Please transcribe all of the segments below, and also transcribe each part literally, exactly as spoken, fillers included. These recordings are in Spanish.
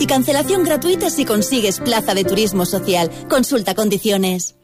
y cancelación gratuita si consigues plaza de turismo social. Consulta condiciones.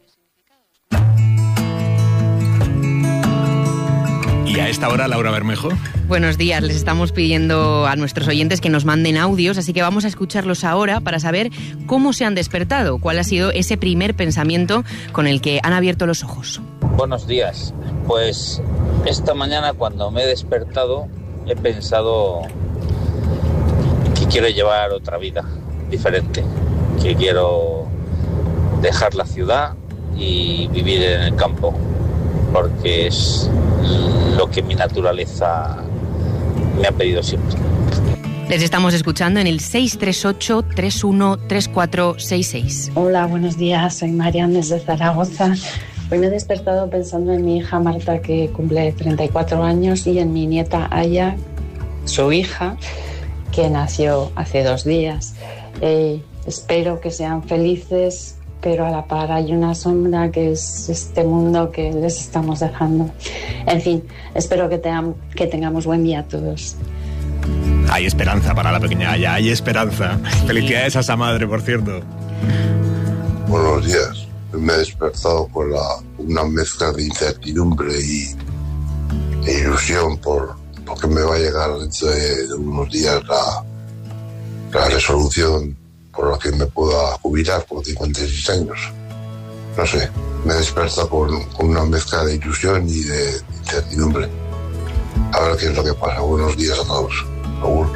Y a esta hora, Laura Bermejo. Buenos días, les estamos pidiendo a nuestros oyentes que nos manden audios, así que vamos a escucharlos ahora para saber cómo se han despertado, cuál ha sido ese primer pensamiento con el que han abierto los ojos. Buenos días, pues esta mañana cuando me he despertado he pensado que quiero llevar otra vida diferente, que quiero dejar la ciudad y vivir en el campo, porque es lo que mi naturaleza me ha pedido siempre. Les estamos escuchando en el seis tres ocho, tres uno tres cuatro seis seis. Hola, buenos días, soy Marian desde Zaragoza. Hoy me he despertado pensando en mi hija Marta, que cumple treinta y cuatro años, y en mi nieta Aya, su hija, que nació hace dos días. Eh, espero que sean felices, pero a la par hay una sombra que es este mundo que les estamos dejando. En fin, espero que, te- que tengamos buen día a todos. Hay esperanza para la pequeña Aya, hay esperanza. Sí. Felicidades a esa madre, por cierto. Buenos días. Me he despertado con la, una mezcla de incertidumbre y e ilusión por porque me va a llegar dentro de, de unos días la, la resolución por la que me pueda jubilar por cincuenta y seis años. No sé, me he despertado con, con una mezcla de ilusión y de incertidumbre. A ver qué es lo que pasa. Buenos días a todos. Agur.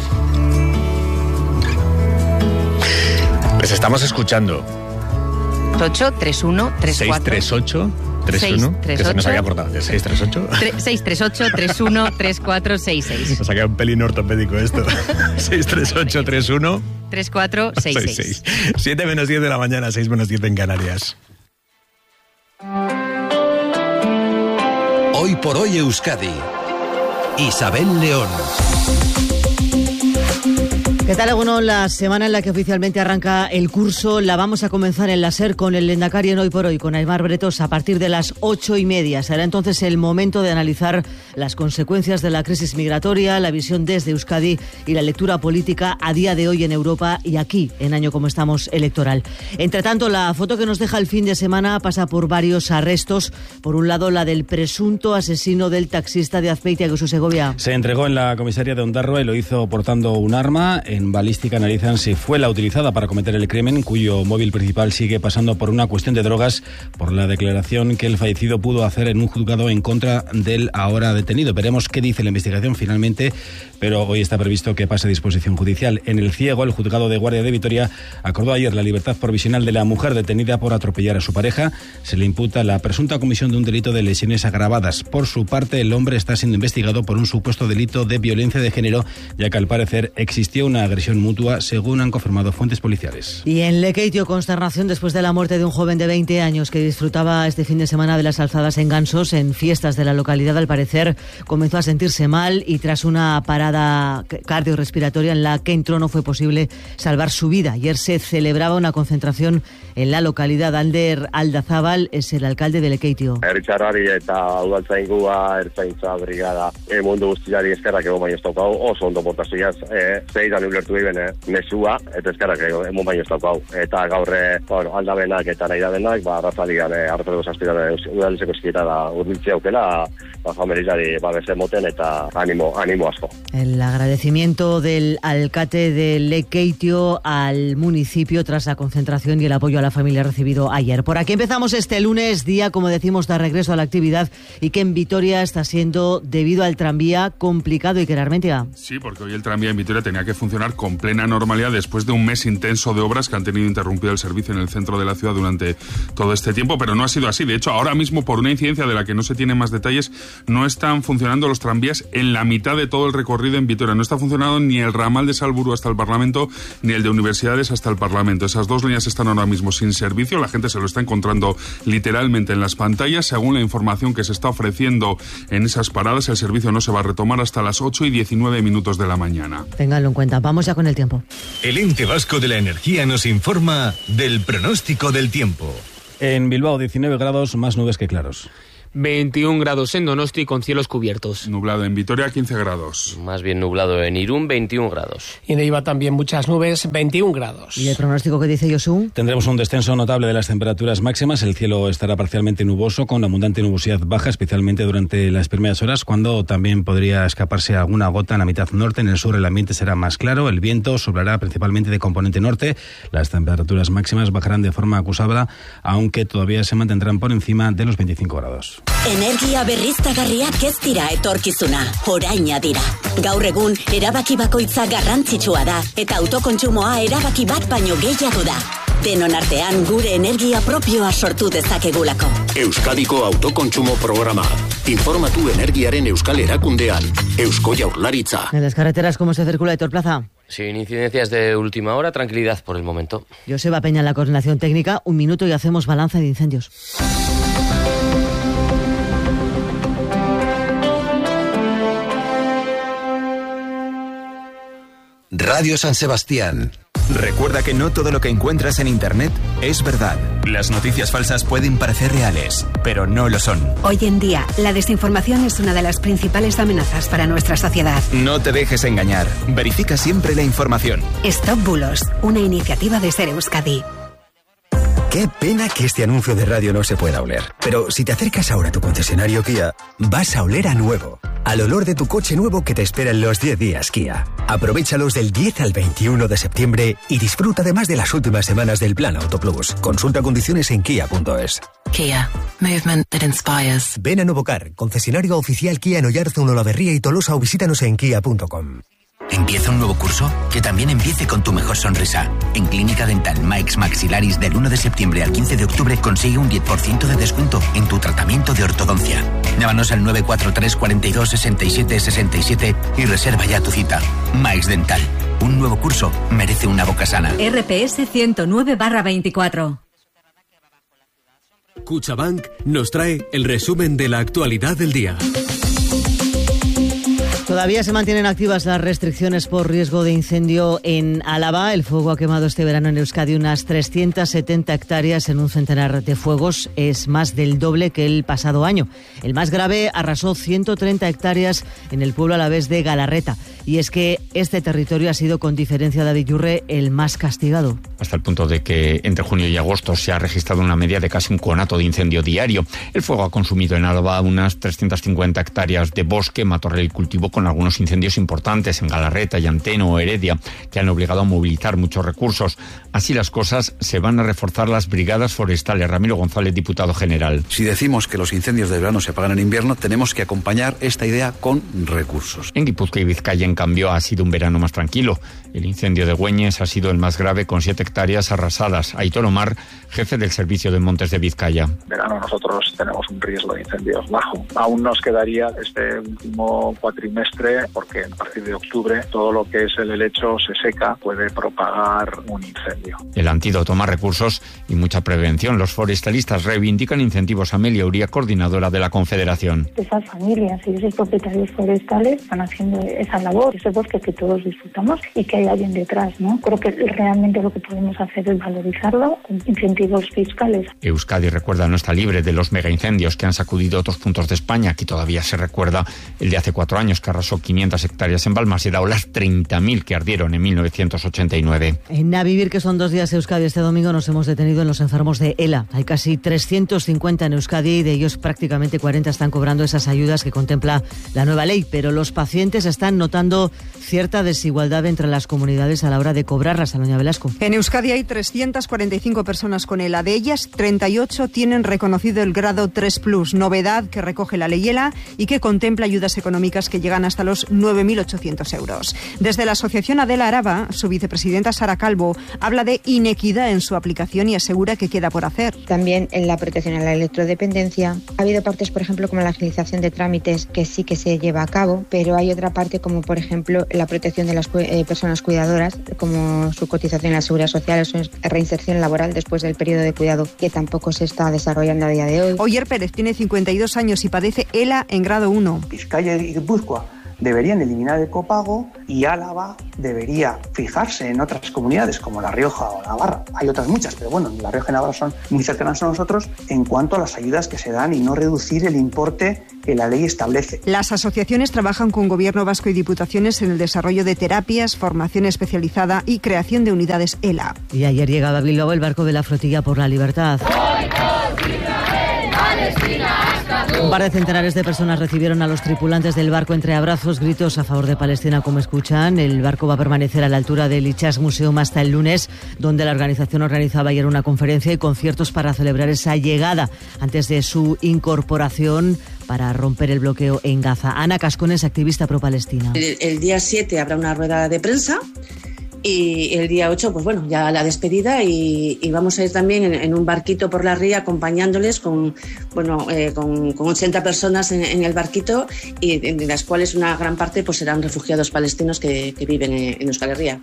Les estamos escuchando. ocho tres uno tres cuatro seis tres ocho tres uno, que se nos había cortado. seis tres ocho seis tres ocho, tres uno tres cuatro seis seis. Nos ha quedado un pelín ortopédico esto. seis tres ocho tres uno tres cuatro seis seis. siete menos diez de la mañana, seis menos diez en Canarias. Hoy por hoy Euskadi. Isabel León. ¿Qué tal, Egunon? La semana en la que oficialmente arranca el curso la vamos a comenzar en la SER con el Lehendakari en Hoy por Hoy, con Aimar Bretos, a partir de las ocho y media. Será entonces el momento de analizar las consecuencias de la crisis migratoria, la visión desde Euskadi y la lectura política a día de hoy en Europa y aquí, en año como estamos electoral. Entre tanto, la foto que nos deja el fin de semana pasa por varios arrestos. Por un lado, la del presunto asesino del taxista de Azpeitia, Josu Segovia. Se entregó en la comisaría de Ondarroa y lo hizo portando un arma. En balística analizan si fue la utilizada para cometer el crimen, cuyo móvil principal sigue pasando por una cuestión de drogas, por la declaración que el fallecido pudo hacer en un juzgado en contra del ahora detenido. Veremos qué dice la investigación finalmente, pero hoy está previsto que pase a disposición judicial. En el Ciego, el juzgado de guardia de Vitoria acordó ayer la libertad provisional de la mujer detenida por atropellar a su pareja. Se le imputa la presunta comisión de un delito de lesiones agravadas. Por su parte, el hombre está siendo investigado por un supuesto delito de violencia de género, ya que al parecer existió una agresión mutua, según han confirmado fuentes policiales. Y en Lekeitio, consternación después de la muerte de un joven de veinte años que disfrutaba este fin de semana de las alzadas en Gansos, en fiestas de la localidad. Al parecer comenzó a sentirse mal y tras una parada cardiorrespiratoria en la que entró no fue posible salvar su vida. Ayer se celebraba una concentración en la localidad. Ander Aldazábal es el alcalde de Lekeitio. Ertxarrari eta udaltzaingua, ertzaintza brigada, mundu guztiari eskerrak egon baino ez daukau, oso ondo portazioaz, zeidan ulertu egin mesua, eta eskerrak egon baino ez daukau. Eta gaurre, bueno, aldabenak eta nahi dabenak, ba, arrazalian, arrazaleko zazpidan udalizeko eskita da urbiltzea aukela, ba, familiari babese moten eta animo, animo asko. El agradecimiento del alcalde de Lekeitio al municipio tras la concentración y el apoyo a la familia recibido ayer. Por aquí empezamos este lunes, día, como decimos, de regreso a la actividad y que en Vitoria está siendo, debido al tranvía, complicado. y Iker Armentia. Sí, porque hoy el tranvía en Vitoria tenía que funcionar con plena normalidad después de un mes intenso de obras que han tenido interrumpido el servicio en el centro de la ciudad durante todo este tiempo, pero no ha sido así. De hecho, ahora mismo, por una incidencia de la que no se tienen más detalles, no están funcionando los tranvías en la mitad de todo el recorrido en Vitoria. No está funcionando ni el ramal de Salburu hasta el Parlamento, ni el de Universidades hasta el Parlamento. Esas dos líneas están ahora mismo sin servicio. La gente se lo está encontrando literalmente en las pantallas. Según la información que se está ofreciendo en esas paradas, el servicio no se va a retomar hasta las ocho y diecinueve minutos de la mañana. Ténganlo en cuenta. Vamos ya con el tiempo. El Ente Vasco de la Energía nos informa del pronóstico del tiempo. En Bilbao, diecinueve grados, más nubes que claros. veintiún grados en Donosti con cielos cubiertos. Nublado en Vitoria, quince grados. Más bien nublado en Irún, veintiún grados. Y en Eibar también muchas nubes, veintiún grados. ¿Y el pronóstico que dice Josu? Tendremos un descenso notable de las temperaturas máximas. El cielo estará parcialmente nuboso con abundante nubosidad baja, especialmente durante las primeras horas, cuando también podría escaparse alguna gota en la mitad norte. En el sur el ambiente será más claro. El viento soplará principalmente de componente norte. Las temperaturas máximas bajarán de forma acusada, aunque todavía se mantendrán por encima de los veinticinco grados. Energia berriztagarriak ez dira etorkizuna, oraina dira. Gaur egun, erabaki bakoitza garrantzitsua da, eta autokontsumoa erabaki bat baino gehiago da. Denon artean gure energia propioa sortu dezakegulako. Euskadiko autokontsumo programa. Informatu energiaren euskal erakundean. Eusko Jaurlaritza. En las carreteras, ¿cómo se circula, Héctor Plaza? Sin incidencias de última hora, tranquilidad por el momento. Joseba Peña en la coordinación técnica. Un minuto y hacemos balance de incendios. Radio San Sebastián. Recuerda que no todo lo que encuentras en Internet es verdad. Las noticias falsas pueden parecer reales, pero no lo son. Hoy en día, la desinformación es una de las principales amenazas para nuestra sociedad. No te dejes engañar. Verifica siempre la información. Stop Bulos, una iniciativa de Ser Euskadi. Qué pena que este anuncio de radio no se pueda oler. Pero si te acercas ahora a tu concesionario Kia, vas a oler a nuevo. Al olor de tu coche nuevo que te espera en los diez días Kia. Aprovéchalos del diez al veintiuno de septiembre y disfruta además de las últimas semanas del Plan Auto Plus. Consulta condiciones en kia punto es. Kia. Movement that inspires. Ven a Novocar, concesionario oficial Kia en Oyarzun, Olavarría y Tolosa, o visítanos en kia punto com. ¿Empieza un nuevo curso? Que también empiece con tu mejor sonrisa. En Clínica Dental Mike's Maxilaris, del uno de septiembre al quince de octubre, consigue un diez por ciento de descuento en tu tratamiento de ortodoncia. Llámanos al nueve cuatro tres, cuarenta y dos, sesenta y siete sesenta y siete y reserva ya tu cita. Mike's Dental. Un nuevo curso merece una boca sana. R P S ciento nueve barra veinticuatro. Cuchabank nos trae el resumen de la actualidad del día. Todavía se mantienen activas las restricciones por riesgo de incendio en Álava. El fuego ha quemado este verano en Euskadi unas trescientas setenta hectáreas en un centenar de fuegos. Es más del doble que el pasado año. El más grave arrasó ciento treinta hectáreas en el pueblo alavés de Galarreta. Y es que este territorio ha sido, con diferencia, David Yurre, el más castigado. Hasta el punto de que entre junio y agosto se ha registrado una media de casi un conato de incendio diario. El fuego ha consumido en Álava unas trescientas cincuenta hectáreas de bosque, matorral y cultivo, con algunos incendios importantes en Galarreta, Llanteno o Heredia, que han obligado a movilizar muchos recursos. Así las cosas, se van a reforzar las brigadas forestales. Ramiro González, diputado general. Si decimos que los incendios de verano se apagan en invierno, tenemos que acompañar esta idea con recursos. En Guipúzcoa y Vizcaya, en cambio, ha sido un verano más tranquilo. El incendio de Güeñes ha sido el más grave, con siete hectáreas arrasadas. Aitor Omar, jefe del Servicio de Montes de Vizcaya. En verano nosotros tenemos un riesgo de incendios bajo. Aún nos quedaría este último cuatrimestre, porque a partir de octubre todo lo que es el helecho se seca, puede propagar un incendio. El antídoto: más recursos y mucha prevención. Los forestalistas reivindican incentivos. Amelia Uría, coordinadora de la Confederación. Esas familias y esos propietarios forestales están haciendo esa labor, ese bosque que todos disfrutamos y que hay alguien detrás, ¿no? Creo que realmente lo que podemos hacer es valorizarlo con incentivos fiscales. Euskadi, recuerda, no está libre de los megaincendios que han sacudido otros puntos de España. Aquí todavía se recuerda el de hace cuatro años, que arrasó quinientas hectáreas en Balmaseda, o las treinta mil que ardieron en mil novecientos ochenta y nueve. En Navivir, que son dos días Euskadi, este domingo nos hemos detenido en los enfermos de ELA. Hay casi trescientos cincuenta en Euskadi y de ellos prácticamente cuarenta están cobrando esas ayudas que contempla la nueva ley, pero los pacientes están notando cierta desigualdad entre las comunidades a la hora de cobrarlas. A Doña Velasco. En Euskadi hay trescientas cuarenta y cinco personas con ELA. De ellas, treinta y ocho tienen reconocido el grado tres plus, novedad que recoge la ley ELA y que contempla ayudas económicas que llegan hasta los nueve mil ochocientos euros. Desde la asociación Adela Araba, su vicepresidenta Sara Calvo habla de inequidad en su aplicación y asegura que queda por hacer. También en la protección a la electrodependencia ha habido partes, por ejemplo, como la agilización de trámites, que sí que se lleva a cabo, pero hay otra parte como, por ejemplo, la protección de las eh, personas cuidadoras, como su cotización en la seguridad social o su reinserción laboral después del periodo de cuidado, que tampoco se está desarrollando a día de hoy. Oyer Pérez tiene cincuenta y dos años y padece ELA en grado uno. Vizcaya y Guipúzcoa deberían eliminar el copago y Álava debería fijarse en otras comunidades como La Rioja o Navarra. Hay otras muchas, pero bueno, La Rioja y Navarra son muy cercanas a nosotros en cuanto a las ayudas que se dan y no reducir el importe que la ley establece. Las asociaciones trabajan con Gobierno vasco y Diputaciones en el desarrollo de terapias, formación especializada y creación de unidades E L A. Y ayer llegaba a Bilbao el barco de la Flotilla por la Libertad. Un par de centenares de personas recibieron a los tripulantes del barco entre abrazos, gritos a favor de Palestina, como escuchan. El barco va a permanecer a la altura del Ichas Museum hasta el lunes, donde la organización organizaba ayer una conferencia y conciertos para celebrar esa llegada antes de su incorporación para romper el bloqueo en Gaza. Ana Cascones, activista pro-Palestina. El, el día siete habrá una rueda de prensa. Y el día ocho, pues bueno, ya la despedida y, y vamos a ir también en, en un barquito por la ría acompañándoles con, bueno, eh, con, con ochenta personas en, en el barquito y de, de las cuales una gran parte pues serán refugiados palestinos que, que viven en, en Euskal Herria.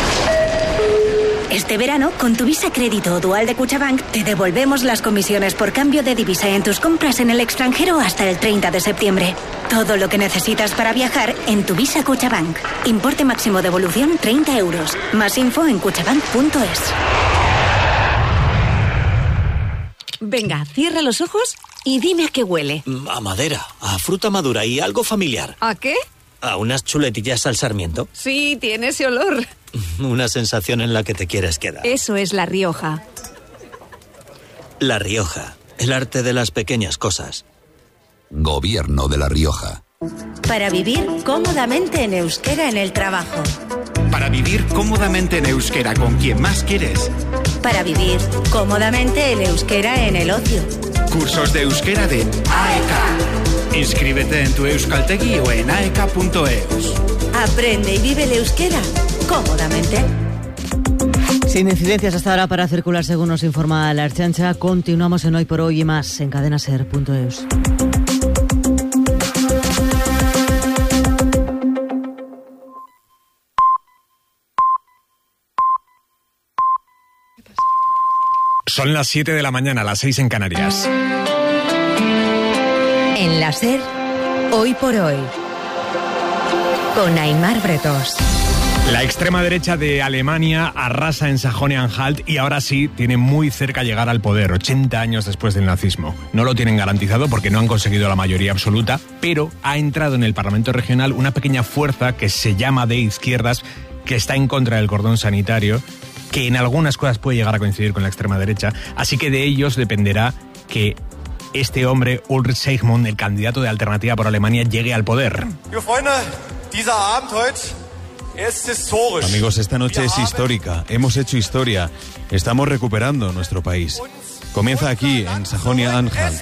Este verano, con tu Visa Crédito o Dual de Cuchabank, te devolvemos las comisiones por cambio de divisa en tus compras en el extranjero hasta el treinta de septiembre. Todo lo que necesitas para viajar en tu Visa Cuchabank. Importe máximo devolución treinta euros. Más info en cuchabank punto es. Venga, cierra los ojos y dime a qué huele. A madera, a fruta madura y algo familiar. ¿A qué? A unas chuletillas al sarmiento. Sí, tiene ese olor. Una sensación en la que te quieres quedar. Eso es La Rioja. La Rioja, el arte de las pequeñas cosas. Gobierno de La Rioja. Para vivir cómodamente en euskera en el trabajo. Para vivir cómodamente en euskera con quien más quieres. Para vivir cómodamente en euskera en el ocio. Cursos de euskera de A E K. Inscríbete en tu Euskaltegi o en aeka punto eus. Aprende y vive el euskera cómodamente. Sin incidencias hasta ahora para circular, según nos informa la Ertzaintza. Continuamos en Hoy por Hoy y más en cadena ser punto eus. Son las siete de la mañana, las seis en Canarias. En la SER, Hoy por Hoy, con Aimar Bretos. La extrema derecha de Alemania arrasa en Sajonia-Anhalt y ahora sí tiene muy cerca llegar al poder, ochenta años después del nazismo. No lo tienen garantizado porque no han conseguido la mayoría absoluta, pero ha entrado en el Parlamento regional una pequeña fuerza que se llama de izquierdas, que está en contra del cordón sanitario, que en algunas cosas puede llegar a coincidir con la extrema derecha, así que de ellos dependerá que este hombre, Ulrich Seichmann, el candidato de Alternativa por Alemania, llegue al poder. Amigos, esta noche es histórica. Hemos hecho historia. Estamos recuperando nuestro país. Comienza aquí, en Sajonia-Anhalt.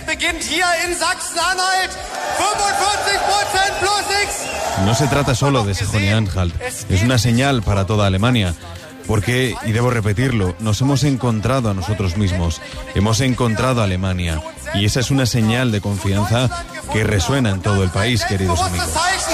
No se trata solo de Sajonia-Anhalt. Es una señal para toda Alemania. Porque, y debo repetirlo, nos hemos encontrado a nosotros mismos, hemos encontrado a Alemania, y esa es una señal de confianza que resuena en todo el país, queridos amigos.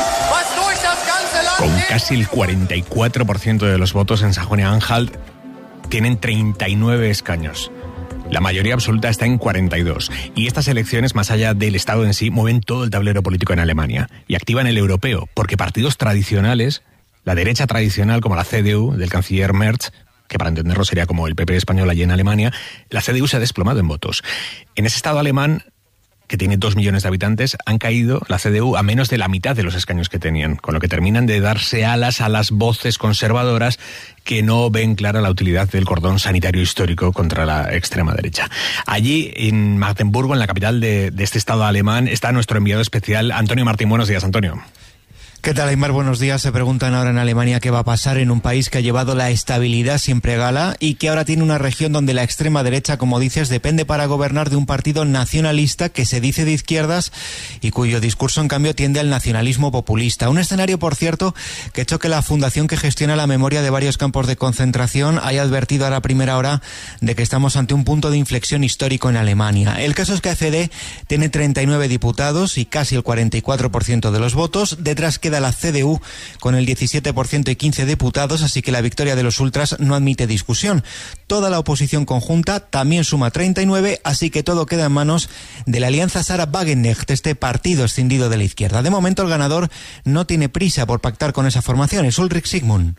Con casi el cuarenta y cuatro por ciento de los votos en Sajonia-Anhalt, tienen treinta y nueve escaños. La mayoría absoluta está en cuarenta y dos. Y estas elecciones, más allá del Estado en sí, mueven todo el tablero político en Alemania y activan el europeo, porque partidos tradicionales, la derecha tradicional como la C D U del canciller Merz, que para entenderlo sería como el P P español allí en Alemania, la C D U se ha desplomado en votos. En ese Estado alemán, que tiene dos millones de habitantes, han caído la C D U a menos de la mitad de los escaños que tenían, con lo que terminan de darse alas a las voces conservadoras que no ven clara la utilidad del cordón sanitario histórico contra la extrema derecha. Allí, en Magdeburgo, en la capital de, de este Estado alemán, está nuestro enviado especial, Antonio Martín. Buenos días, Antonio. ¿Qué tal, Aimar? Buenos días. Se preguntan ahora en Alemania qué va a pasar en un país que ha llevado la estabilidad siempre gala y que ahora tiene una región donde la extrema derecha, como dices, depende para gobernar de un partido nacionalista que se dice de izquierdas y cuyo discurso, en cambio, tiende al nacionalismo populista. Un escenario, por cierto, que ha hecho que la fundación que gestiona la memoria de varios campos de concentración haya advertido ahora a primera hora de que estamos ante un punto de inflexión histórico en Alemania. El caso es que A F D tiene treinta y nueve diputados y casi el cuarenta y cuatro por ciento de los votos. Detrás queda queda la C D U con el diecisiete por ciento y quince diputados, así que la victoria de los ultras no admite discusión. Toda la oposición conjunta también suma treinta y nueve, así que todo queda en manos de la alianza Sarah Wagenknecht, este partido escindido de la izquierda. De momento el ganador no tiene prisa por pactar con esa formación, es Ulrich Sigmund.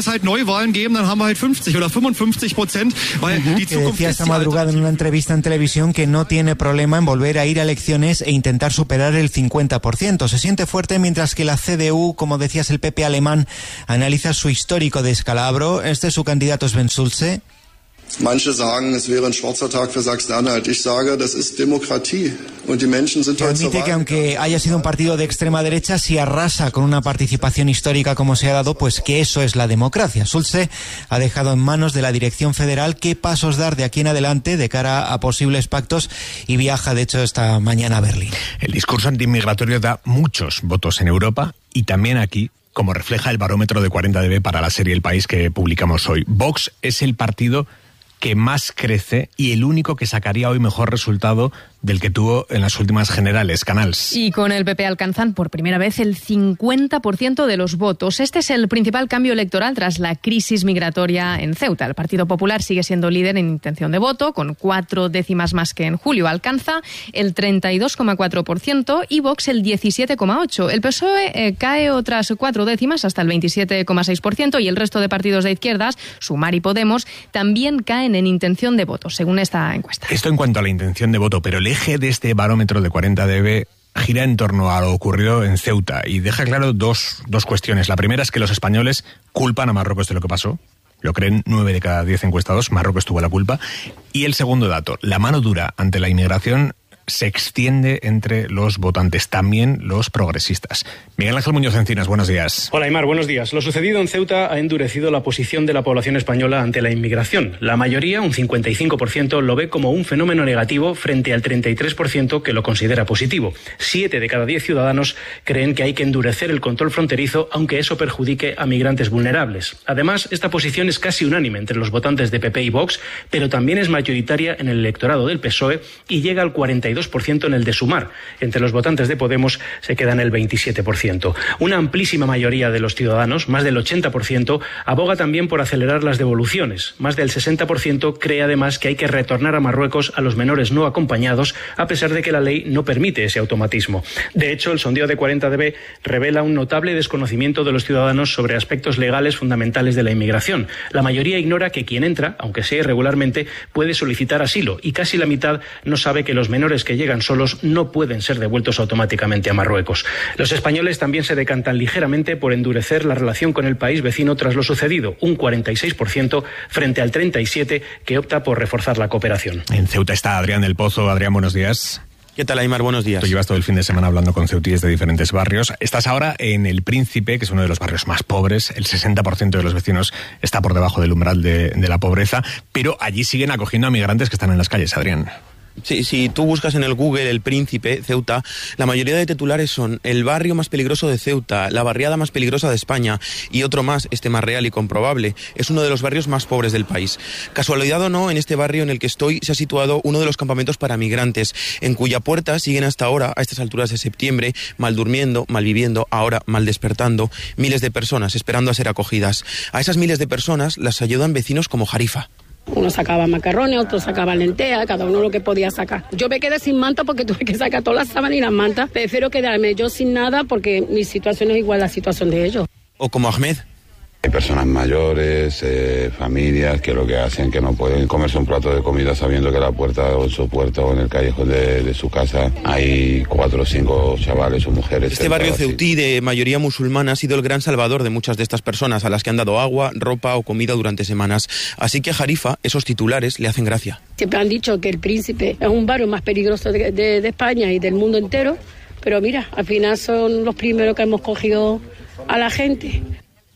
Decía esta madrugada en una entrevista en televisión que no tiene problema en volver a ir a elecciones e intentar superar el cincuenta por ciento. Se siente fuerte mientras que la C D U, como decías, el P P alemán, analiza su histórico descalabro. Este es su candidato Sven Schulze. Manche sagen, es wäre ein schwarzer Tag für Sachsen-Anhalt. Ich sage, das ist Demokratie. Und die Menschen sind heute Admite que aunque haya sido un partido de extrema derecha, si arrasa con una participación histórica como se ha dado, pues que eso es la democracia. Schulze ha dejado en manos de la dirección federal qué pasos dar de aquí en adelante de cara a posibles pactos y viaja, de hecho, esta mañana a Berlín. El discurso antiinmigratorio da muchos votos en Europa y también aquí, como refleja el barómetro de cuarenta D B para la serie El País que publicamos hoy. Vox es el partido que más crece y el único que sacaría hoy mejor resultado del que tuvo en las últimas generales. Canals. Y con el P P alcanzan por primera vez el cincuenta por ciento de los votos. Este es el principal cambio electoral tras la crisis migratoria en Ceuta. El Partido Popular sigue siendo líder en intención de voto, con cuatro décimas más que en julio. Alcanza el treinta y dos coma cuatro por ciento y Vox el diecisiete coma ocho por ciento. El P S O E eh, cae otras cuatro décimas hasta el veintisiete coma seis por ciento y el resto de partidos de izquierdas, Sumar y Podemos, también caen en intención de voto, según esta encuesta. Esto en cuanto a la intención de voto, pero el eje de este barómetro de cuarenta D B gira en torno a lo ocurrido en Ceuta y deja claro dos, dos cuestiones. La primera es que los españoles culpan a Marruecos de lo que pasó. Lo creen nueve de cada diez encuestados. Marruecos tuvo la culpa. Y el segundo dato, la mano dura ante la inmigración se extiende entre los votantes, también los progresistas. Miguel Ángel Muñoz Encinas, buenos días. Hola, Aymar, buenos días. Lo sucedido en Ceuta ha endurecido la posición de la población española ante la inmigración. La mayoría, un cincuenta y cinco por ciento, lo ve como un fenómeno negativo frente al treinta y tres por ciento que lo considera positivo. Siete de cada diez ciudadanos creen que hay que endurecer el control fronterizo, aunque eso perjudique a migrantes vulnerables. Además, esta posición es casi unánime entre los votantes de P P y Vox, pero también es mayoritaria en el electorado del P S O E y llega al cuarenta y dos por ciento en el de Sumar. Entre los votantes de Podemos se queda en el veintisiete por ciento. Una amplísima mayoría de los ciudadanos, más del ochenta por ciento, aboga también por acelerar las devoluciones. Más del sesenta por ciento cree además que hay que retornar a Marruecos a los menores no acompañados, a pesar de que la ley no permite ese automatismo. De hecho, el sondeo de cuarenta D B revela un notable desconocimiento de los ciudadanos sobre aspectos legales fundamentales de la inmigración. La mayoría ignora que quien entra, aunque sea irregularmente, puede solicitar asilo y casi la mitad no sabe que los menores que llegan solos no pueden ser devueltos automáticamente a Marruecos. Los españoles también se decantan ligeramente por endurecer la relación con el país vecino tras lo sucedido, un cuarenta y seis por ciento frente al treinta y siete por ciento que opta por reforzar la cooperación. En Ceuta está Adrián del Pozo. Adrián, buenos días. ¿Qué tal, Aymar? Buenos días. Tú llevas todo el fin de semana hablando con ceutíes de diferentes barrios. Estás ahora en El Príncipe, que es uno de los barrios más pobres. El sesenta por ciento de los vecinos está por debajo del umbral de, de la pobreza, pero allí siguen acogiendo a migrantes que están en las calles, Adrián. Sí, si tú buscas en el Google El Príncipe, Ceuta, la mayoría de titulares son el barrio más peligroso de Ceuta, la barriada más peligrosa de España y otro más, este más real y comprobable. Es uno de los barrios más pobres del país. Casualidad o no, en este barrio en el que estoy se ha situado uno de los campamentos para migrantes, en cuya puerta siguen hasta ahora, a estas alturas de septiembre, mal durmiendo, mal viviendo, ahora mal despertando, miles de personas esperando a ser acogidas. A esas miles de personas las ayudan vecinos como Jarifa. Uno sacaba macarrones, otro sacaba lentejas, cada uno lo que podía sacar. Yo me quedé sin manta porque tuve que sacar todas las sábanas y las mantas. Prefiero quedarme yo sin nada porque mi situación es igual a la situación de ellos. O como Ahmed. Hay personas mayores, eh, familias que lo que hacen que no pueden comerse un plato de comida sabiendo que la puerta o en su puerta o en el callejón de, de su casa hay cuatro o cinco chavales o mujeres. Este barrio ceutí de mayoría musulmana ha sido el gran salvador de muchas de estas personas a las que han dado agua, ropa o comida durante semanas. Así que a Jarifa esos titulares le hacen gracia. Siempre han dicho que El Príncipe es un barrio más peligroso de, de, de España y del mundo entero, pero mira, al final son los primeros que hemos cogido a la gente.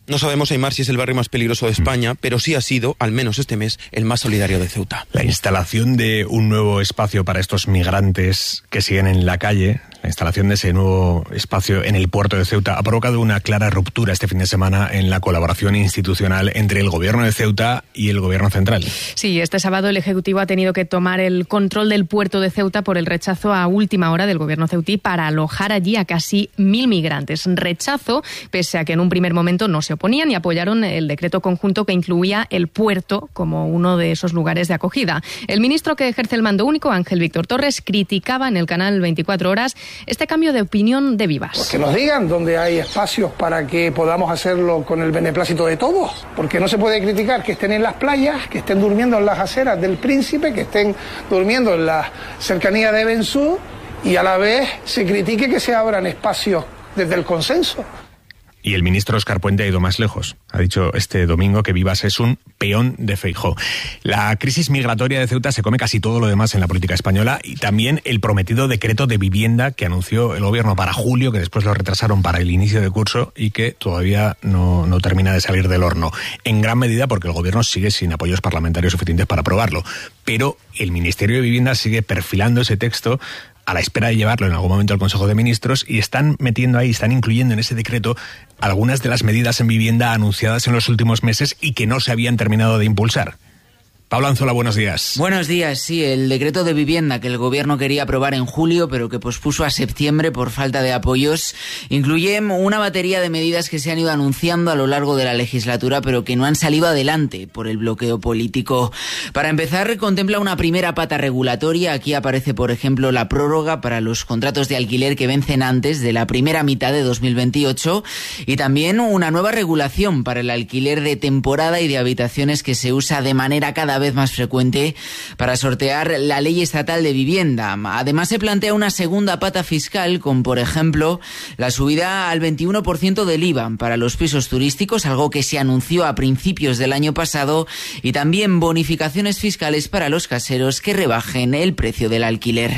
No sabemos, Aimar, si es el barrio más peligroso de España, mm. pero sí ha sido, al menos este mes, el más solidario de Ceuta. La instalación de un nuevo espacio para estos migrantes que siguen en la calle, la instalación de ese nuevo espacio en el puerto de Ceuta, ha provocado una clara ruptura este fin de semana en la colaboración institucional entre el gobierno de Ceuta y el gobierno central. Sí, este sábado el Ejecutivo ha tenido que tomar el control del puerto de Ceuta por el rechazo a última hora del gobierno ceutí para alojar allí a casi mil migrantes. Rechazo, pese a que en un primer momento no se oponían y apoyaron el decreto conjunto que incluía el puerto como uno de esos lugares de acogida. El ministro que ejerce el mando único, Ángel Víctor Torres, criticaba en el canal veinticuatro horas este cambio de opinión de Vivas. Pues que nos digan dónde hay espacios para que podamos hacerlo con el beneplácito de todos, porque no se puede criticar que estén en las playas, que estén durmiendo en las aceras del Príncipe, que estén durmiendo en la cercanía de Bensú, y a la vez se critique que se abran espacios desde el consenso. Y el ministro Óscar Puente ha ido más lejos. Ha dicho este domingo que Vivas es un peón de Feijóo. La crisis migratoria de Ceuta se come casi todo lo demás en la política española, y también el prometido decreto de vivienda que anunció el gobierno para julio, que después lo retrasaron para el inicio de curso y que todavía no, no termina de salir del horno. En gran medida porque el gobierno sigue sin apoyos parlamentarios suficientes para aprobarlo. Pero el Ministerio de Vivienda sigue perfilando ese texto a la espera de llevarlo en algún momento al Consejo de Ministros, y están metiendo ahí, están incluyendo en ese decreto algunas de las medidas en vivienda anunciadas en los últimos meses y que no se habían terminado de impulsar. Pablo Anzola, buenos días. Buenos días, sí, el decreto de vivienda que el gobierno quería aprobar en julio, pero que pospuso a septiembre por falta de apoyos, incluye una batería de medidas que se han ido anunciando a lo largo de la legislatura, pero que no han salido adelante por el bloqueo político. Para empezar, contempla una primera pata regulatoria. Aquí aparece, por ejemplo, la prórroga para los contratos de alquiler que vencen antes de la primera mitad de dos mil veintiocho, y también una nueva regulación para el alquiler de temporada y de habitaciones que se usa de manera cada vez más frecuente para sortear la ley estatal de vivienda. Además, se plantea una segunda pata fiscal con, por ejemplo, la subida al veintiuno por ciento del I V A para los pisos turísticos, algo que se anunció a principios del año pasado, y también bonificaciones fiscales para los caseros que rebajen el precio del alquiler.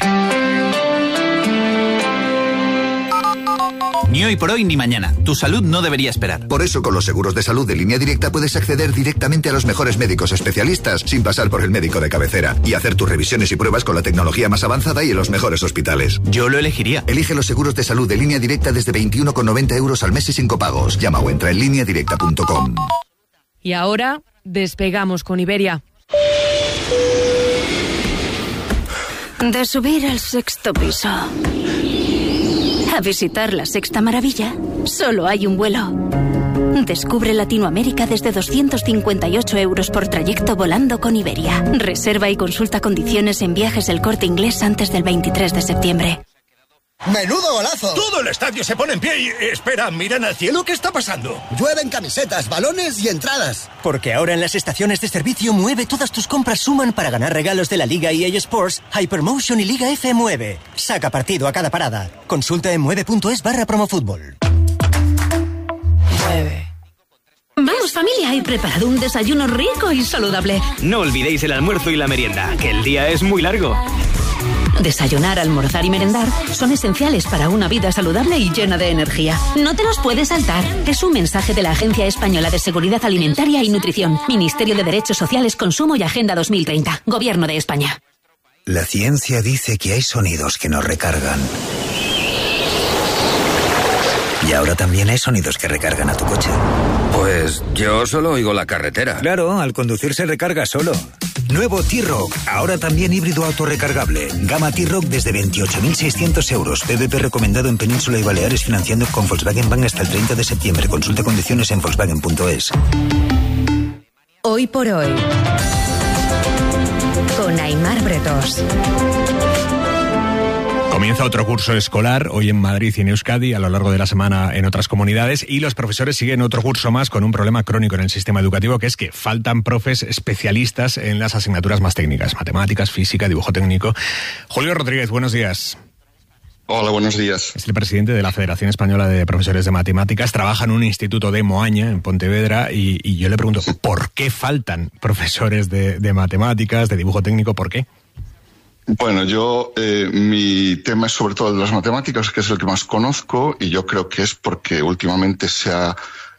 Ni hoy por hoy ni mañana. Tu salud no debería esperar. Por eso, con los seguros de salud de Línea Directa puedes acceder directamente a los mejores médicos especialistas sin pasar por el médico de cabecera y hacer tus revisiones y pruebas con la tecnología más avanzada y en los mejores hospitales. Yo lo elegiría. Elige los seguros de salud de Línea Directa desde veintiuno con noventa euros al mes y sin copagos. Llama o entra en línea directa punto com. Y ahora despegamos con Iberia. De subir al sexto piso a visitar la sexta maravilla, solo hay un vuelo. Descubre Latinoamérica desde doscientos cincuenta y ocho euros por trayecto volando con Iberia. Reserva y consulta condiciones en Viajes El Corte Inglés antes del veintitrés de septiembre. ¡Menudo golazo! Todo el estadio se pone en pie y... Espera, miran al cielo, ¿qué está pasando? Llueven camisetas, balones y entradas. Porque ahora en las estaciones de servicio Mueve todas tus compras suman para ganar regalos de la Liga E A Sports, Hypermotion y Liga F Mueve. Saca partido a cada parada. Consulta en mueve.es barra promofútbol. Mueve. Vamos, familia, he preparado un desayuno rico y saludable. No olvidéis el almuerzo y la merienda, que el día es muy largo. Desayunar, almorzar y merendar son esenciales para una vida saludable y llena de energía. No te los puedes saltar. Es un mensaje de la Agencia Española de Seguridad Alimentaria y Nutrición, Ministerio de Derechos Sociales, Consumo y Agenda dos mil treinta, Gobierno de España. La ciencia dice que hay sonidos que nos recargan. Y ahora también hay sonidos que recargan a tu coche. Pues yo solo oigo la carretera. Claro, al conducir se recarga solo. Nuevo T-Rock, ahora también híbrido autorrecargable. Gama T-Rock desde veintiocho mil seiscientos euros. P V P recomendado en Península y Baleares, financiando con Volkswagen Bank hasta el treinta de septiembre. Consulta condiciones en volkswagen punto es. Hoy por hoy, con Aimar Bretos. Comienza otro curso escolar hoy en Madrid y en Euskadi, a lo largo de la semana en otras comunidades, y los profesores siguen otro curso más con un problema crónico en el sistema educativo, que es que faltan profes especialistas en las asignaturas más técnicas, matemáticas, física, dibujo técnico. Julio Rodríguez, buenos días. Hola, buenos días. Es el presidente de la Federación Española de Profesores de Matemáticas, trabaja en un instituto de Moaña, en Pontevedra, y, y yo le pregunto, ¿por qué faltan profesores de, de matemáticas, de dibujo técnico? ¿Por qué? Bueno, yo, eh, mi tema es sobre todo de las matemáticas, que es el que más conozco, y yo creo que es porque últimamente se ha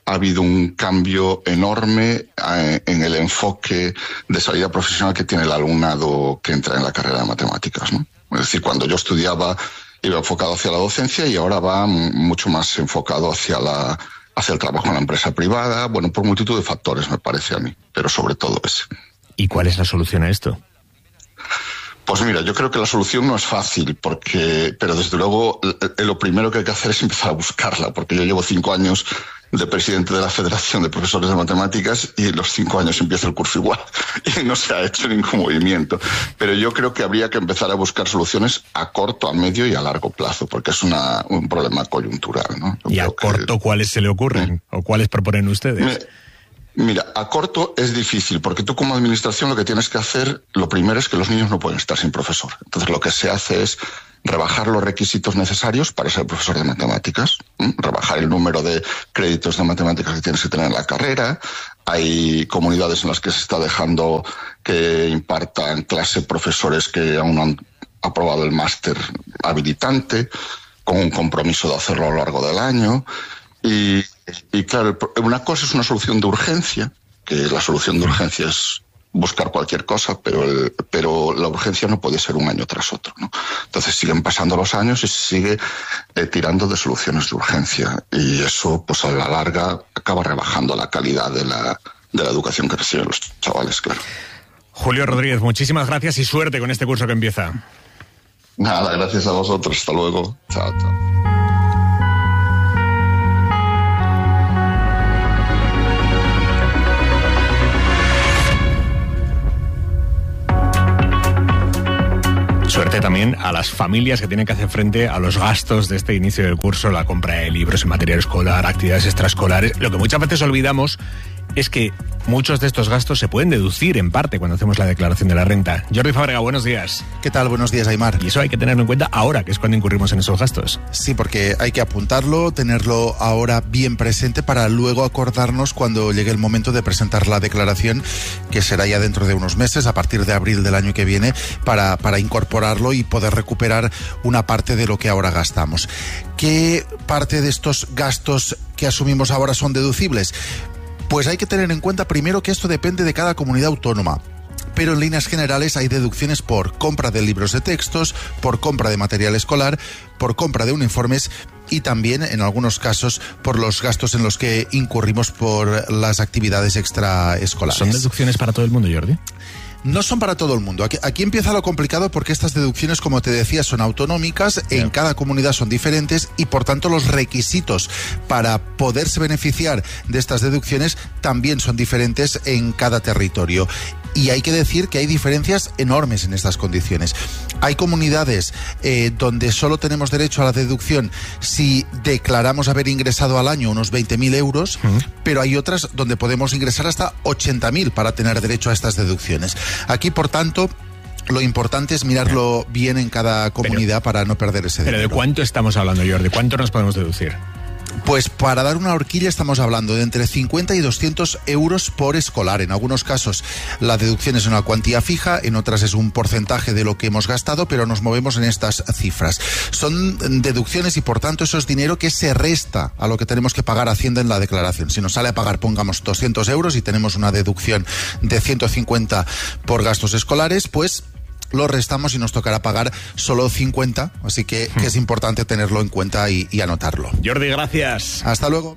ha habido un cambio enorme eh, en el enfoque de salida profesional que tiene el alumnado que entra en la carrera de matemáticas, ¿no? Es decir, cuando yo estudiaba iba enfocado hacia la docencia y ahora va mucho más enfocado hacia la hacia el trabajo en la empresa privada, bueno, por multitud de factores, me parece a mí, pero sobre todo ese. ¿Y cuál es la solución a esto? Pues mira, yo creo que la solución no es fácil, porque, pero desde luego lo primero que hay que hacer es empezar a buscarla, porque yo llevo cinco años de presidente de la Federación de Profesores de Matemáticas y en los cinco años empieza el curso igual y no se ha hecho ningún movimiento. Pero yo creo que habría que empezar a buscar soluciones a corto, a medio y a largo plazo, porque es una, un problema coyuntural, ¿no? Yo ¿Y a corto que... cuáles se le ocurren? ¿Eh? ¿O cuáles proponen ustedes? Me... Mira, a corto es difícil, porque tú como administración lo que tienes que hacer, lo primero es que los niños no pueden estar sin profesor. Entonces lo que se hace es rebajar los requisitos necesarios para ser profesor de matemáticas, ¿eh? Rebajar el número de créditos de matemáticas que tienes que tener en la carrera. Hay comunidades en las que se está dejando que impartan clase profesores que aún no han aprobado el máster habilitante, con un compromiso de hacerlo a lo largo del año. Y, y claro, una cosa es una solución de urgencia, que la solución de urgencia es buscar cualquier cosa, pero el, pero la urgencia no puede ser un año tras otro, ¿no? Entonces siguen pasando los años y se sigue eh, tirando de soluciones de urgencia, y eso pues a la larga acaba rebajando la calidad de la, de la educación que reciben los chavales, claro. Julio Rodríguez, muchísimas gracias y suerte con este curso que empieza. Nada, gracias a vosotros, hasta luego. Chao, chao. Suerte también a las familias que tienen que hacer frente a los gastos de este inicio del curso, la compra de libros y material escolar, actividades extraescolares. Lo que muchas veces olvidamos es que muchos de estos gastos se pueden deducir en parte cuando hacemos la declaración de la renta. Jordi Fábrega, buenos días. ¿Qué tal? Buenos días, Aimar. Y eso hay que tenerlo en cuenta ahora, que es cuando incurrimos en esos gastos. Sí, porque hay que apuntarlo, tenerlo ahora bien presente para luego acordarnos cuando llegue el momento de presentar la declaración, que será ya dentro de unos meses, a partir de abril del año que viene, para, para incorporarlo y poder recuperar una parte de lo que ahora gastamos. ¿Qué parte de estos gastos que asumimos ahora son deducibles? Pues hay que tener en cuenta primero que esto depende de cada comunidad autónoma. Pero en líneas generales hay deducciones por compra de libros de textos, por compra de material escolar, por compra de uniformes y también, en algunos casos, por los gastos en los que incurrimos por las actividades extraescolares. ¿Son deducciones para todo el mundo, Jordi? No son para todo el mundo. Aquí, aquí empieza lo complicado, porque estas deducciones, como te decía, son autonómicas, yeah. En cada comunidad son diferentes y por tanto los requisitos para poderse beneficiar de estas deducciones también son diferentes en cada territorio. Y hay que decir que hay diferencias enormes en estas condiciones. Hay comunidades eh, donde solo tenemos derecho a la deducción si declaramos haber ingresado al año unos veinte mil euros, uh-huh. Pero hay otras donde podemos ingresar hasta ochenta mil para tener derecho a estas deducciones. Aquí, por tanto, lo importante es mirarlo bien en cada comunidad, pero, para no perder ese dinero. ¿Pero de cuánto estamos hablando, Jordi? ¿Cuánto nos podemos deducir? Pues para dar una horquilla estamos hablando de entre cincuenta y doscientos euros por escolar. En algunos casos la deducción es una cuantía fija, en otras es un porcentaje de lo que hemos gastado, pero nos movemos en estas cifras. Son deducciones y por tanto eso es dinero que se resta a lo que tenemos que pagar a Hacienda en la declaración. Si nos sale a pagar, pongamos doscientos euros y tenemos una deducción de ciento cincuenta por gastos escolares, pues lo restamos y nos tocará pagar solo cincuenta, así que, hmm. que es importante tenerlo en cuenta y, y anotarlo. Jordi, gracias. Hasta luego.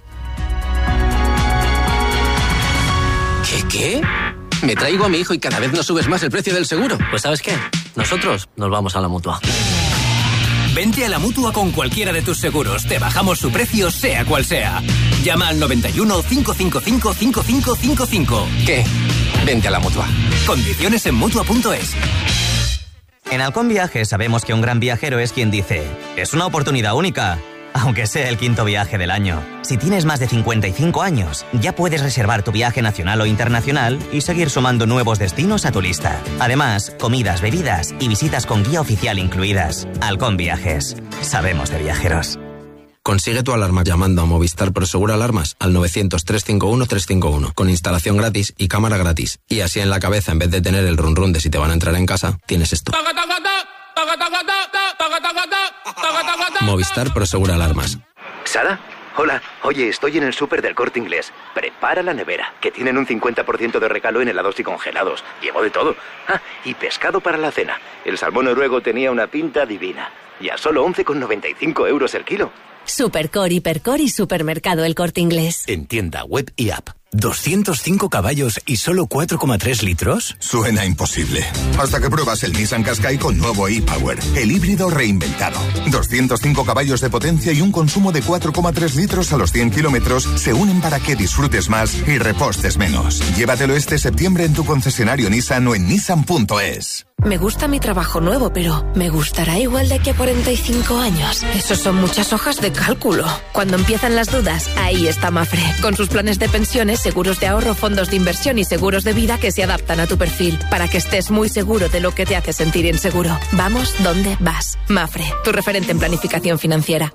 ¿Qué, qué? Me traigo a mi hijo y cada vez nos subes más el precio del seguro. Pues ¿sabes qué? Nosotros nos vamos a la Mutua. Vente a la Mutua con cualquiera de tus seguros. Te bajamos su precio, sea cual sea. Llama al noventa y uno, cinco cinco cinco, cinco cinco cinco cinco. ¿Qué? Vente a la Mutua. Condiciones en Mutua punto es. En Halcón Viajes sabemos que un gran viajero es quien dice: es una oportunidad única, aunque sea el quinto viaje del año. Si tienes más de cincuenta y cinco años, ya puedes reservar tu viaje nacional o internacional y seguir sumando nuevos destinos a tu lista. Además, comidas, bebidas y visitas con guía oficial incluidas. Halcón Viajes. Sabemos de viajeros. Consigue tu alarma llamando a Movistar Prosegur Alarmas al novecientos, trescientos cincuenta y uno, trescientos cincuenta y uno, con instalación gratis y cámara gratis. Y así en la cabeza, en vez de tener el run run de si te van a entrar en casa, tienes esto. Movistar Prosegur Alarmas. Sara, Hola, oye, estoy en el súper del Corte Inglés. Prepara la nevera, que tienen un cincuenta por ciento de regalo en helados y congelados. Llevo de todo. Ah, y pescado para la cena. El salmón noruego tenía una pinta divina. Y a solo once con noventa y cinco euros el kilo. Supercore, Hipercore y Supermercado El Corte Inglés. En tienda, web y app. ¿doscientos cinco caballos y solo cuatro coma tres litros? Suena imposible. Hasta que pruebas el Nissan Qashqai con nuevo e-Power, el híbrido reinventado. doscientos cinco caballos de potencia y un consumo de cuatro coma tres litros a los cien kilómetros se unen para que disfrutes más y repostes menos. Llévatelo este septiembre en tu concesionario Nissan o en nissan punto es. Me gusta mi trabajo nuevo, pero ¿me gustará igual de aquí a cuarenta y cinco años? Eso son muchas hojas de cálculo. Cuando empiezan las dudas, ahí está Mafre, con sus planes de pensiones, seguros de ahorro, fondos de inversión y seguros de vida que se adaptan a tu perfil, para que estés muy seguro de lo que te hace sentir inseguro. Vamos donde vas. Mafre, tu referente en planificación financiera.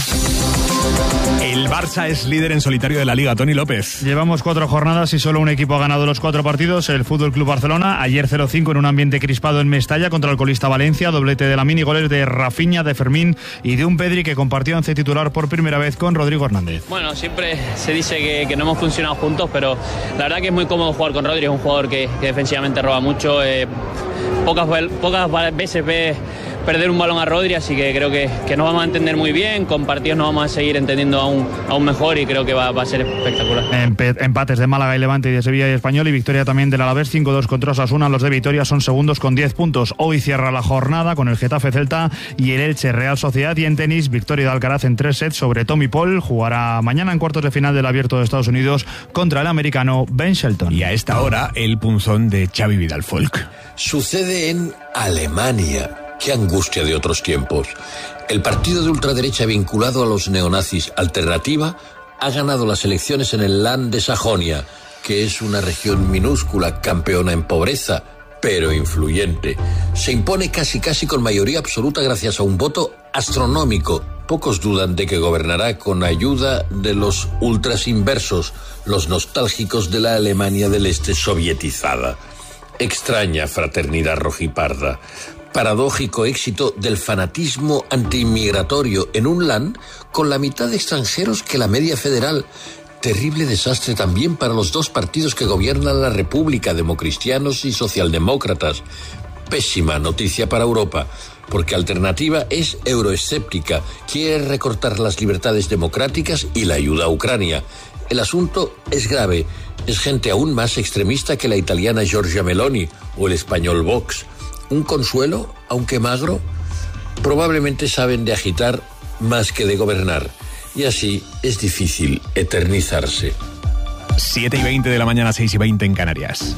El Barça es líder en solitario de la Liga, Toni López. Llevamos cuatro jornadas y solo un equipo ha ganado los cuatro partidos, el Fútbol Club Barcelona. Ayer cero cinco en un ambiente crispado en Mestalla contra el colista Valencia, doblete de Lamine y goles de Rafinha, de Fermín y de un Pedri que compartió once titular por primera vez con Rodrigo Hernández. Bueno, siempre se dice que, que no hemos funcionado juntos, pero la verdad que es muy cómodo jugar con Rodri, es un jugador que, que defensivamente roba mucho. Eh, pocas, pocas veces ve perder un balón a Rodri, así que creo que, que nos vamos a entender muy bien, con partidos nos vamos a seguir entendiendo aún, aún mejor y creo que va, va a ser espectacular. Empe- empates de Málaga y Levante y de Sevilla y Español y victoria también del Alavés cinco dos contra Osasuna. Los de Vitoria son segundos con diez puntos. Hoy cierra la jornada con el Getafe Celta y el Elche Real Sociedad, y en tenis victoria de Alcaraz en tres sets sobre Tommy Paul. Jugará mañana en cuartos de final del Abierto de Estados Unidos contra el americano Ben Shelton. Y a esta hora el punzón de Xavi Vidal Folk. Sucede en Alemania. Qué angustia de otros tiempos. El partido de ultraderecha vinculado a los neonazis Alternativa ha ganado las elecciones en el Land de Sajonia, que es una región minúscula, campeona en pobreza, pero influyente. Se impone casi casi con mayoría absoluta gracias a un voto astronómico. Pocos dudan de que gobernará con ayuda de los ultras inversos, los nostálgicos de la Alemania del Este sovietizada. Extraña fraternidad rojiparda. Paradójico éxito del fanatismo antiinmigratorio en un land con la mitad de extranjeros que la media federal. Terrible desastre también para los dos partidos que gobiernan la República, democristianos y socialdemócratas. Pésima noticia para Europa, porque Alternativa es euroescéptica, quiere recortar las libertades democráticas y la ayuda a Ucrania. El asunto es grave, es gente aún más extremista que la italiana Giorgia Meloni o el español Vox. Un consuelo, aunque magro, probablemente saben de agitar más que de gobernar, y así es difícil eternizarse. siete y veinte de la mañana, seis y veinte en Canarias.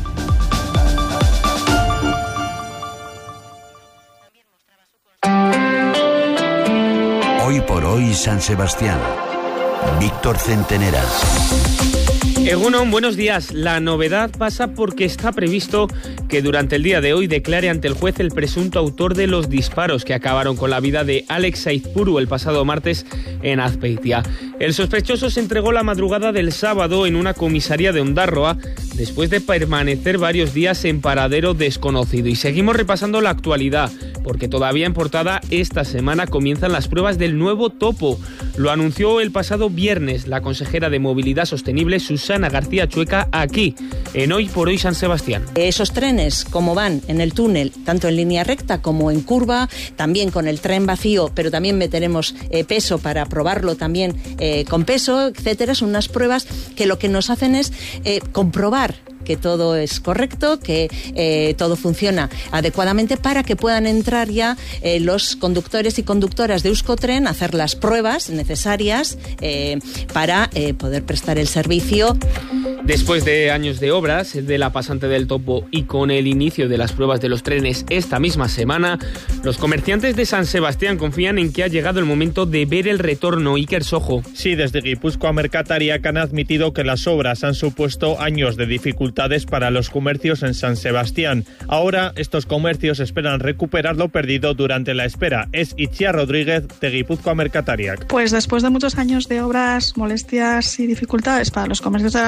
Hoy por hoy San Sebastián. Víctor Centenera. Egunon, buenos días. La novedad pasa porque está previsto que durante el día de hoy declare ante el juez el presunto autor de los disparos que acabaron con la vida de Alex Saizpuru el pasado martes en Azpeitia. El sospechoso se entregó la madrugada del sábado en una comisaría de Ondarroa después de permanecer varios días en paradero desconocido. Y seguimos repasando la actualidad, porque todavía en portada esta semana comienzan las pruebas del nuevo topo. Lo anunció el pasado viernes la consejera de Movilidad Sostenible, Susana García Chueca, aquí, en Hoy por Hoy San Sebastián. Esos trenes, como van en el túnel, tanto en línea recta como en curva, también con el tren vacío, pero también meteremos eh, peso para probarlo también eh, con peso, etcétera. Son unas pruebas que lo que nos hacen es eh, comprobar que todo es correcto, que eh, todo funciona adecuadamente para que puedan entrar ya eh, los conductores y conductoras de Euskotren a hacer las pruebas necesarias eh, para eh, poder prestar el servicio. Después de años de obras de la pasante del Topo y con el inicio de las pruebas de los trenes esta misma semana, los comerciantes de San Sebastián confían en que ha llegado el momento de ver el retorno. Iker Sojo. Sí, desde Guipúzcoa Mercatariak han admitido que las obras han supuesto años de dificultades para los comercios en San Sebastián. Ahora estos comercios esperan recuperar lo perdido durante la espera. Es Itziar Rodríguez de Guipúzcoa Mercatariak. Pues después de muchos años de obras, molestias y dificultades para los comercios de las zonas afectadas,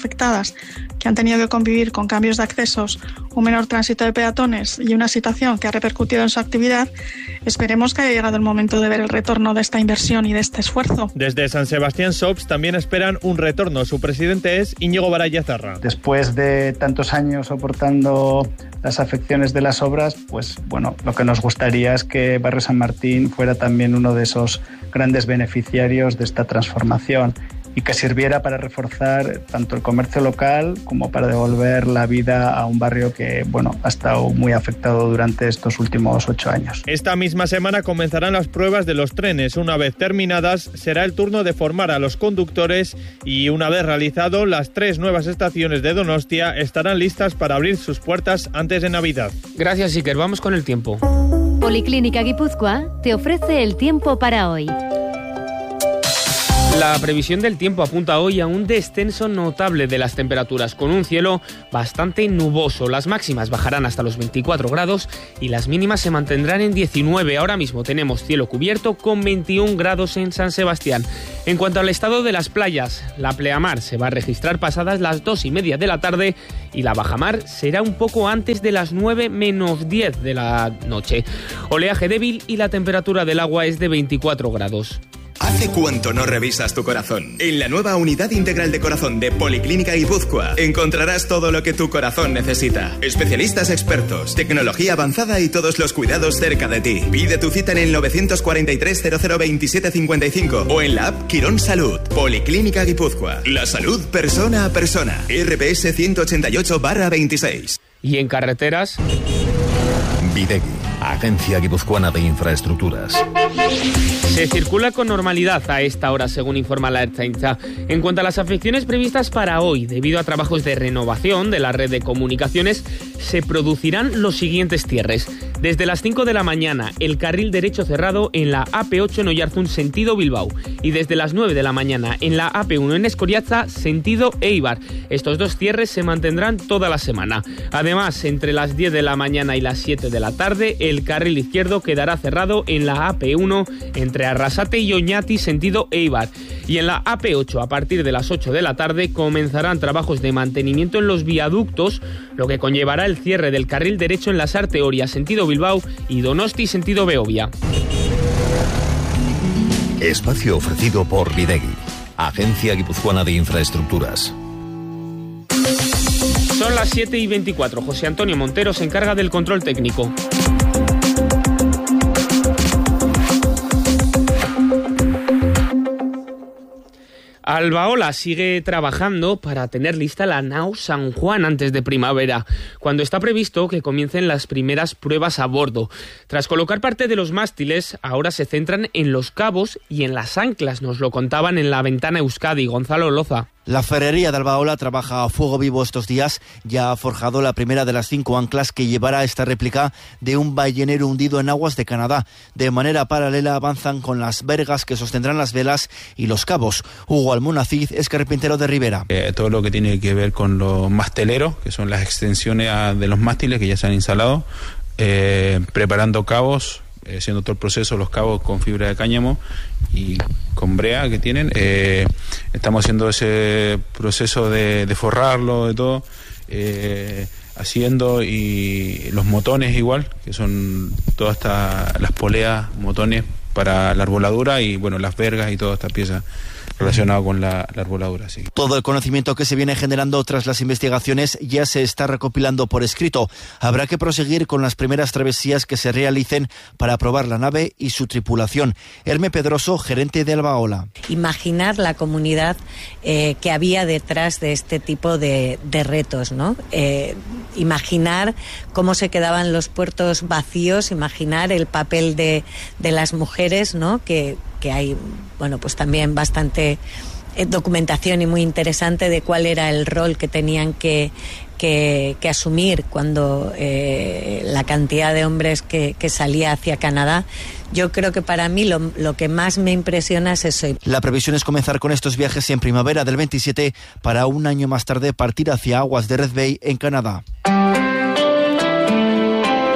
afectadas, que han tenido que convivir con cambios de accesos, un menor tránsito de peatones y una situación que ha repercutido en su actividad, esperemos que haya llegado el momento de ver el retorno de esta inversión y de este esfuerzo. Desde San Sebastián Shops también esperan un retorno. Su presidente es Íñigo Baraya Zarra. Después de tantos años soportando las afecciones de las obras, pues bueno, lo que nos gustaría es que Barrio San Martín fuera también uno de esos grandes beneficiarios de esta transformación y que sirviera para reforzar tanto el comercio local como para devolver la vida a un barrio que, bueno, ha estado muy afectado durante estos últimos ocho años. Esta misma semana comenzarán las pruebas de los trenes. Una vez terminadas, será el turno de formar a los conductores y una vez realizado, las tres nuevas estaciones de Donostia estarán listas para abrir sus puertas antes de Navidad. Gracias, Iker. Vamos con el tiempo. Policlínica Guipúzcoa te ofrece el tiempo para hoy. La previsión del tiempo apunta hoy a un descenso notable de las temperaturas, con un cielo bastante nuboso. Las máximas bajarán hasta los veinticuatro grados y las mínimas se mantendrán en diecinueve. Ahora mismo tenemos cielo cubierto con veintiún grados en San Sebastián. En cuanto al estado de las playas, la pleamar se va a registrar pasadas las dos y media de la tarde y la bajamar será un poco antes de las nueve menos diez de la noche. Oleaje débil y la temperatura del agua es de veinticuatro grados. ¿Hace cuánto no revisas tu corazón? En la nueva Unidad Integral de Corazón de Policlínica Guipúzcoa encontrarás todo lo que tu corazón necesita. Especialistas expertos, tecnología avanzada y todos los cuidados cerca de ti. Pide tu cita en el nueve cuatro tres, cero cero veintisiete cincuenta y cinco o en la app Quirón Salud. Policlínica Guipúzcoa. La salud persona a persona. R P S ciento ochenta y ocho barra veintiséis. ¿Y en carreteras? Videgui, Agencia Guipuzcoana de Infraestructuras. Se circula con normalidad a esta hora, según informa la Ertzaintza. En cuanto a las afecciones previstas para hoy, debido a trabajos de renovación de la red de comunicaciones, se producirán los siguientes cierres. Desde las cinco de la mañana, el carril derecho cerrado en la A P ocho en Oyarzún, sentido Bilbao. Y desde las nueve de la mañana, en la A P uno en Escoriaza, sentido Eibar. Estos dos cierres se mantendrán toda la semana. Además, entre las diez de la mañana y las siete de la tarde, el carril izquierdo quedará cerrado en la A P uno entre Arrasate y Oñati, sentido Eibar. Y en la A P ocho, a partir de las ocho de la tarde, comenzarán trabajos de mantenimiento en los viaductos, lo que conllevará el cierre del carril derecho en la Sarteoria, sentido Bilbao, y Donosti, sentido Beovia. Espacio ofrecido por Videgui, Agencia Guipuzcoana de Infraestructuras. Son las siete y veinticuatro. José Antonio Montero se encarga del control técnico. Albaola sigue trabajando para tener lista la nao San Juan antes de primavera, cuando está previsto que comiencen las primeras pruebas a bordo. Tras colocar parte de los mástiles, ahora se centran en los cabos y en las anclas, nos lo contaban en la Ventana Euskadi. Gonzalo Loza. La ferrería de Albaola trabaja a fuego vivo estos días. Ya ha forjado la primera de las cinco anclas que llevará esta réplica de un ballenero hundido en aguas de Canadá. De manera paralela avanzan con las vergas que sostendrán las velas y los cabos. Hugo Almonacid es carpintero de Ribera. Eh, todo lo que tiene que ver con los masteleros, que son las extensiones a, de los mástiles que ya se han instalado, eh, preparando cabos, eh, haciendo todo el proceso, los cabos con fibra de cáñamo y con brea que tienen. Eh, estamos haciendo ese proceso de, de forrarlo, de todo, eh, haciendo, y los motones igual, que son todas estas, las poleas, motones para la arboladura, y bueno, las vergas y todas estas piezas relacionado con la, la arboladura. Sí. Todo el conocimiento que se viene generando tras las investigaciones ya se está recopilando por escrito. Habrá que proseguir con las primeras travesías que se realicen para probar la nave y su tripulación. Herme Pedroso, gerente de Albaola. Imaginar la comunidad eh, que había detrás de este tipo de, de retos, ¿no? Eh, imaginar cómo se quedaban los puertos vacíos, imaginar el papel de, de las mujeres, ¿no? Que, que hay, bueno, pues también bastante eh, documentación y muy interesante de cuál era el rol que tenían que, que, que asumir cuando eh, la cantidad de hombres que, que salía hacia Canadá. Yo creo que para mí lo, lo que más me impresiona es eso. La previsión es comenzar con estos viajes en primavera del veintisiete para un año más tarde partir hacia aguas de Red Bay en Canadá.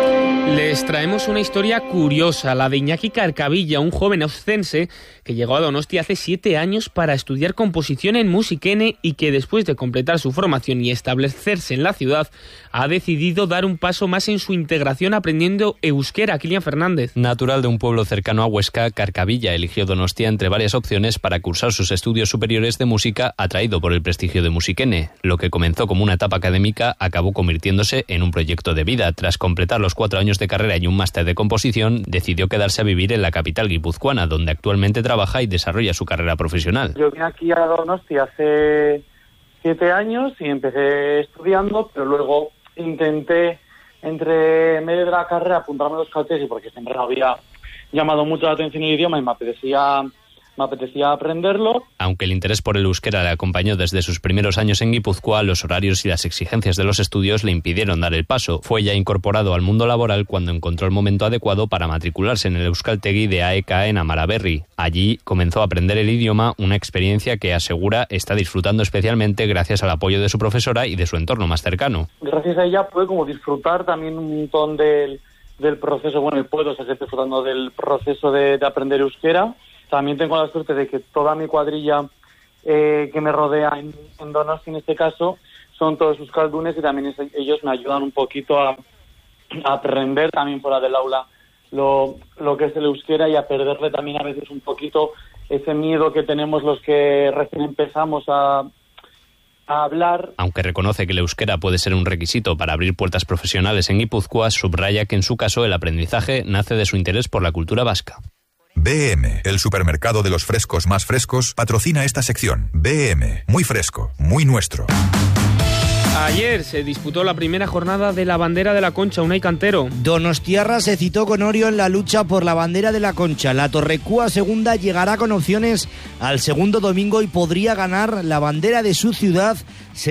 Les traemos una historia curiosa, la de Iñaki Carcavilla, un joven oscense que llegó a Donosti hace siete años para estudiar composición en Musikene y que después de completar su formación y establecerse en la ciudad, ha decidido dar un paso más en su integración aprendiendo euskera. Kilian Fernández. Natural de un pueblo cercano a Huesca, Carcavilla eligió Donostia entre varias opciones para cursar sus estudios superiores de música, atraído por el prestigio de Musikene. Lo que comenzó como una etapa académica acabó convirtiéndose en un proyecto de vida. Tras completar los cuatro años de carrera y un máster de composición, decidió quedarse a vivir en la capital guipuzcoana, donde actualmente trabaja y desarrolla su carrera profesional. Yo vine aquí a Donosti hace siete años y empecé estudiando, pero luego intenté, entre medio de la carrera, apuntarme a los Euskaltegi porque siempre me había llamado mucho la atención el idioma y me apetecía... Me apetecía aprenderlo. Aunque el interés por el euskera le acompañó desde sus primeros años en Guipúzcoa, los horarios y las exigencias de los estudios le impidieron dar el paso. Fue ya incorporado al mundo laboral cuando encontró el momento adecuado para matricularse en el Euskaltegi de A E K A en Amaraberri. Allí comenzó a aprender el idioma, una experiencia que asegura está disfrutando especialmente gracias al apoyo de su profesora y de su entorno más cercano. Gracias a ella pude como disfrutar también un montón del, del proceso, bueno, y puedo seguir disfrutando del proceso de, de aprender euskera. También tengo la suerte de que toda mi cuadrilla eh, que me rodea en, en Donosti, en este caso, son todos euskaldunes y también es, ellos me ayudan un poquito a, a aprender también fuera del aula lo, lo que es el euskera y a perderle también a veces un poquito ese miedo que tenemos los que recién empezamos a, a hablar. Aunque reconoce que el euskera puede ser un requisito para abrir puertas profesionales en Guipúzcoa, subraya que en su caso el aprendizaje nace de su interés por la cultura vasca. B M, el supermercado de los frescos más frescos, patrocina esta sección. B M, muy fresco, muy nuestro. Ayer se disputó la primera jornada de la bandera de la Concha, Unai Cantero. Donostiarra se citó con Orio en la lucha por la bandera de la Concha. La Torrecúa segunda llegará con opciones al segundo domingo y podría ganar la bandera de su ciudad.